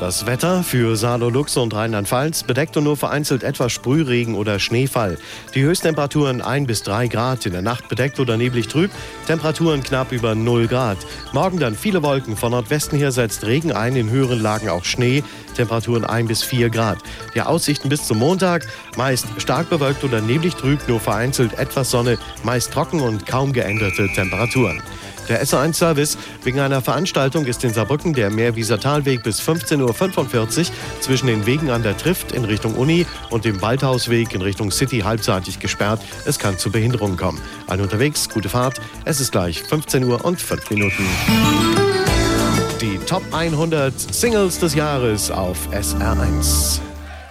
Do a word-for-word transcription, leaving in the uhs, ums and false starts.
Das Wetter für Saarlouis, Luchse und Rheinland-Pfalz: bedeckt und nur vereinzelt etwas Sprühregen oder Schneefall. Die Höchsttemperaturen ein bis drei Grad, in der Nacht bedeckt oder neblig trüb, Temperaturen knapp über null Grad. Morgen dann viele Wolken, von Nordwesten her setzt Regen ein, in höheren Lagen auch Schnee, Temperaturen ein bis vier Grad. Die Aussichten bis zum Montag: meist stark bewölkt oder neblig trüb, nur vereinzelt etwas Sonne, meist trocken und kaum geänderte Temperaturen. Der S A eins Service: wegen einer Veranstaltung ist in Saarbrücken der Meerwieser Talweg bis fünfzehn Uhr fünfundvierzig zwischen den Wegen an der Trift in Richtung Uni und dem Waldhausweg in Richtung City halbseitig gesperrt. Es kann zu Behinderungen kommen. Alle unterwegs, gute Fahrt. Es ist gleich fünfzehn Uhr und fünf Minuten. Die Top hundert Singles des Jahres auf S R eins.